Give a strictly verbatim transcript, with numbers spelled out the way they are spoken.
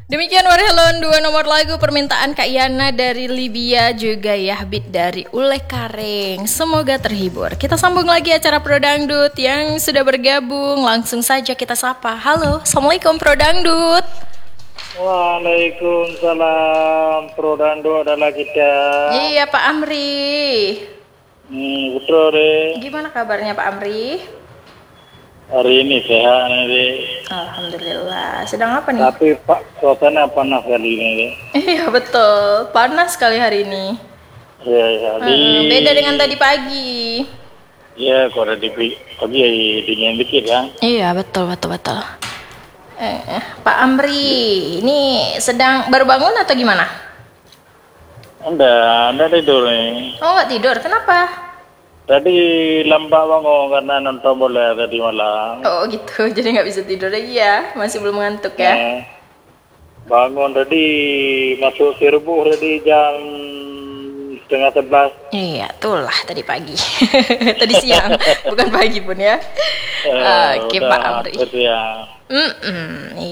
Demikian Warhelon, dua nomor lagu permintaan Kak Yana dari Libya, juga Yahbit dari Ule Karing. Semoga terhibur. Kita sambung lagi acara Pro Dangdut yang sudah bergabung. Langsung saja kita sapa. Halo, Assalamualaikum Pro Dangdut. Waalaikumsalam, Pro Dangdut adalah kita. Iya Pak Amri. Hmm, betul deh. Gimana kabarnya Pak Amri? Hari ini sehat nih. Alhamdulillah. Sedang apa nih? Tapi Pak, suasana panas kali ini deh. Iya betul, panas sekali hari ini. Iya, ya, di... Hmm, beda dengan tadi pagi. Iya, kalau di pagi dingin dikit ya. Iya betul betul betul. Eh, Pak Amri, ini sedang baru bangun atau gimana? Anda, anda tidur nih. Oh nggak tidur, kenapa? Tadi lambat bangun karena nonton bola tadi malam. Oh gitu, jadi nggak bisa tidur lagi ya? Masih belum ngantuk ya? Nah, bangun tadi masuk subuh tadi jam setengah sebelas. Iya, itulah tadi pagi. Tadi siang, bukan pagi pun ya. Eh, Oke udah Pak Amri. hampir siang. Mm-mm.